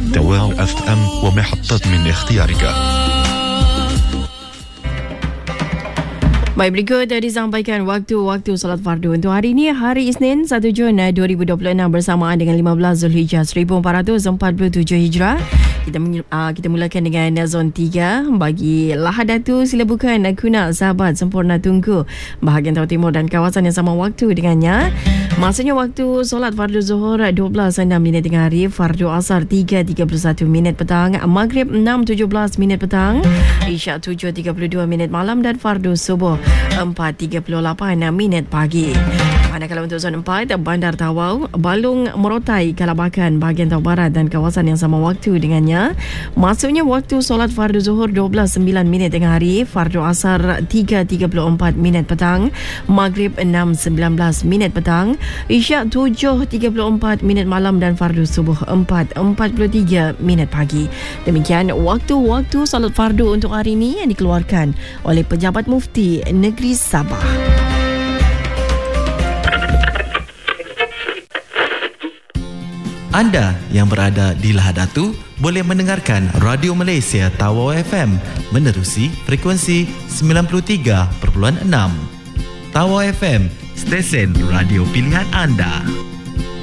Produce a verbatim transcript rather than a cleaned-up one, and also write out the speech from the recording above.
تواو اف ام ومحطات من اختيارك. Baik, berikut disampaikan waktu-waktu solat fardu untuk hari ini, hari Isnin satu Jun dua ribu dua puluh enam bersamaan dengan lima belas Zulhijjah seribu empat ratus empat puluh tujuh Hijrah. Kita uh, kita mulakan dengan zon tiga. Bagi Lahad Datu, sila bukan Kuna Sahabat Sempurna Tungku bahagian Tau Timur dan kawasan yang sama waktu dengannya. Masanya waktu solat fardu Zuhur dua belas enam minit tengah hari, fardu Asar tiga tiga puluh satu minit petang, Maghrib enam tujuh belas minit petang, Isyak tujuh tiga puluh dua minit malam dan fardu Subuh empat tiga puluh lapan minit pagi. Manakala untuk zon empat, Bandar Tawau, Balung Morotai, Kalabakan bahagian Tau Barat dan kawasan yang sama waktu dengannya. Masuknya waktu solat fardu Zuhur dua belas sembilan minit tengah hari, fardu Asar tiga tiga puluh empat minit petang, Maghrib enam sembilan belas minit petang, Isyak tujuh tiga puluh empat minit malam dan fardu Subuh empat empat puluh tiga minit pagi. Demikian waktu-waktu solat fardu untuk hari ini yang dikeluarkan oleh Pejabat Mufti Negeri Sabah. Anda yang berada di Lahad Datu boleh mendengarkan Radio Malaysia Tawau F M menerusi frekuensi sembilan puluh tiga perpuluhan enam. Tawau F M, stesen radio pilihan anda.